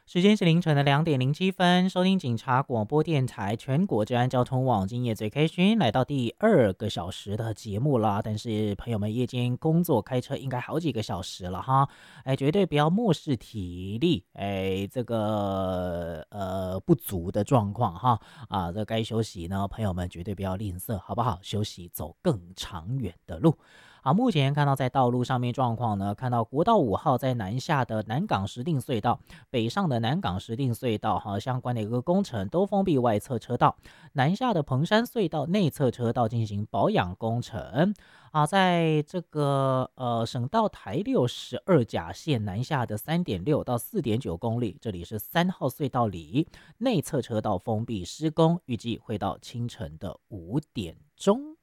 时间是凌晨的2:07，收听警察广播电台全国治安交通网，今夜最开心来到第2个小时的节目啦。但是朋友们夜间工作开车应该好几个小时了哈，绝对不要漠视体力，这个不足的状况哈这该休息呢，朋友们绝对不要吝啬，好不好？休息走更长远的路。好，目前看到在道路上面状况呢，看到国道5号在南下的南港石碇隧道，北上的南港石碇隧道相关的一个工程都封闭外侧车道，南下的彭山隧道内侧车道进行保养工程。在这个省道台612甲线南下的3.6到4.9公里，这里是3号隧道里内侧车道封闭施工，预计会到清晨的5点钟。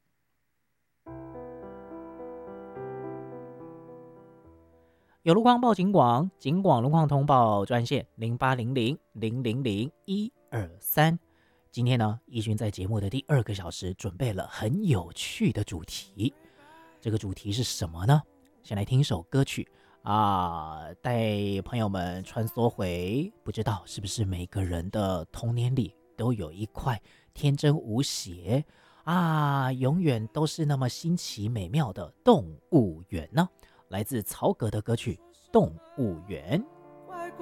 有路况报警广，警广路况通报专线0800000123。今天呢，义军在节目的第2个小时准备了很有趣的主题。这个主题是什么呢？先来听一首歌曲带朋友们穿梭回，不知道是不是每个人的童年里都有一块天真无邪永远都是那么新奇美妙的动物园呢？来自曹格的歌曲《动物园》。